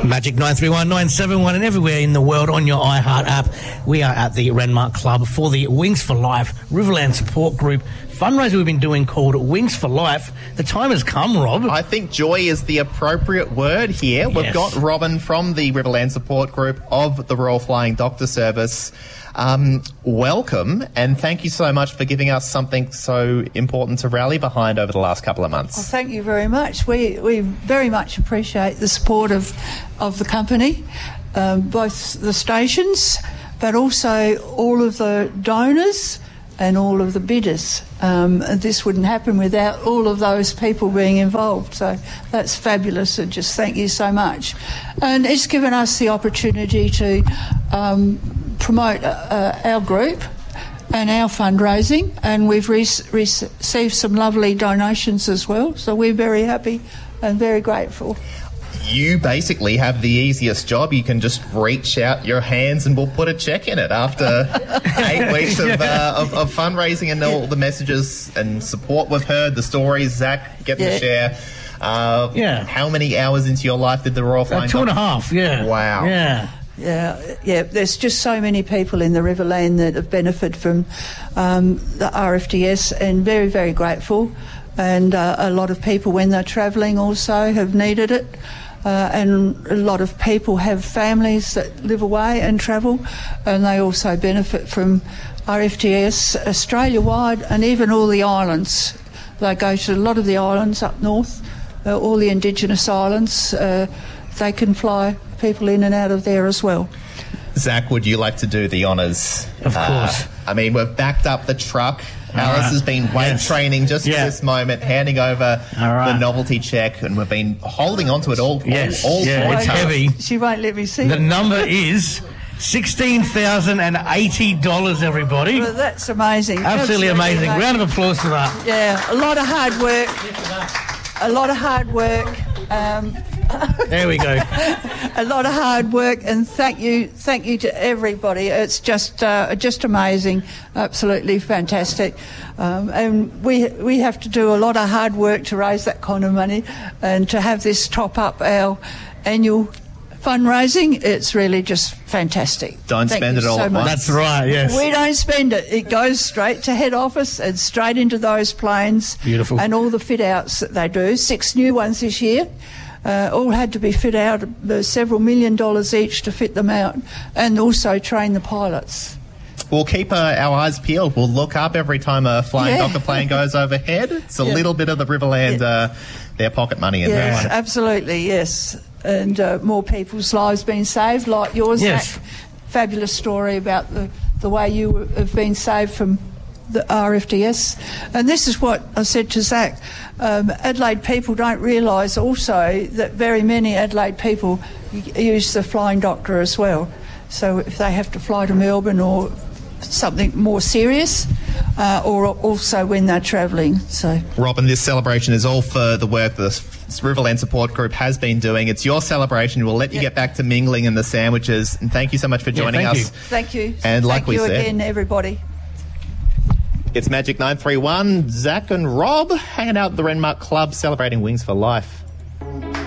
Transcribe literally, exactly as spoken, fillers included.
Magic nine three one nine seven one and everywhere in the world on your iHeart app. We are at the Renmark Club for the Wings for Life Riverland Support Group fundraiser we've been doing called Wings for Life. The time has come, Rob. I think joy is the appropriate word here. Yes. We've got Robin from the Riverland Support Group of the Royal Flying Doctor Service. Um, welcome, and thank you so much for giving us something so important to rally behind over the last couple of months. Well, thank you very much. We we very much appreciate the support of, of the company, um, both the stations, but also all of the donors and all of the bidders. Um, and this wouldn't happen without all of those people being involved. So that's fabulous, and just thank you so much. And it's given us the opportunity to um, promote uh, our group and our fundraising, and we've re- received some lovely donations as well, so we're very happy and very grateful. You basically have the easiest job. You can just reach out your hands and we'll put a check in it after eight weeks of, uh, of, of fundraising and all the messages and support we've heard, the stories Zach getting Yeah. to share. Uh, Yeah. How many hours into your life did the Royal Flying Uh, two and a half, yeah. Wow. Yeah. Yeah, yeah. There's just so many people in the Riverland that have benefited from um, the R F D S, and very, very grateful. And uh, a lot of people, when they're travelling, also have needed it. Uh, and a lot of people have families that live away and travel, and they also benefit from R F D S Australia-wide, and even all the islands. They go to a lot of the islands up north, uh, all the Indigenous islands. Uh, they can fly people in and out of there as well. Zach, would you like to do the honours? Of course. Uh, I mean, we've backed up the truck. All Alice right. has been weight Yes. training just Yeah. for this moment, handing over All right. the novelty check, and we've been holding on to it all. Yes. all, all Yeah, all it's time. heavy. She won't let me see The it. number is sixteen thousand eighty dollars, everybody. Well, that's amazing. Absolutely amazing. Round of applause for that. Yeah, a lot of hard work. A lot of hard work. Um, There we go. a lot of hard work, and thank you, thank you to everybody. It's just, uh, just amazing, absolutely fantastic. Um, and we we have to do a lot of hard work to raise that kind of money, and to have this top up our annual fundraising. It's really just fantastic. Don't Thank spend you it all so at much. once. That's right, yes. We don't spend it. It goes straight to head office and straight into those planes. Beautiful. And all the fit outs that they do. Six new ones this year. Uh, all had to be fit out. There's several million dollars each to fit them out, and also train the pilots. We'll keep uh, our eyes peeled. We'll look up every time a flying Yeah. Doctor plane goes overhead. It's a Yeah. little bit of the Riverland, Yeah. uh, their pocket money in Yes, there. absolutely, yes. And uh, more people's lives being saved, like yours, Yes. Zach. Fabulous story about the, the way you have been saved from the R F D S. And this is what I said to Zach. Um, Adelaide people don't realise also that very many Adelaide people y- use the Flying Doctor as well. So if they have to fly to Melbourne or something more serious, uh, or also when they're travelling. So Robin, this celebration is all for the work the Riverland Support Group has been doing. It's your celebration. We'll let you Yeah. get back to mingling and the sandwiches. And thank you so much for joining thank us. you. thank you. And like thank we you said- again, everybody. It's Magic nine three one. Zach and Rob hanging out at the Renmark Club celebrating Wings for Life.